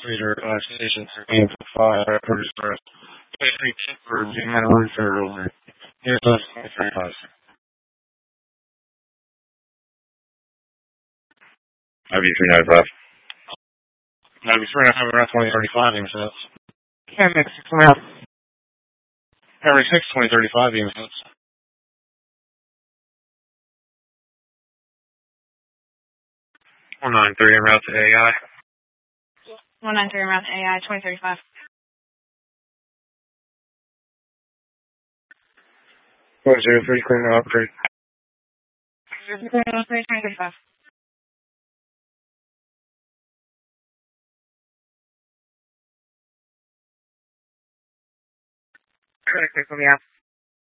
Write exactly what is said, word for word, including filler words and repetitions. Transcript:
Leader, uh, Station thirteen five, uh, producer, Patrick Cooper, Jimmy Ruther, here's us, twenty-three five. ninety-three ninety-five. ninety-three ninety-five around twenty thirty-five, even cents. And next six and a half. Every six, twenty thirty-five, even cents. one ninety-three en route to A I. one ninety-three en route to A I, twenty thirty-five. one zero three, clean the upgrade. zero three, twenty thirty-five. Correct, from the app.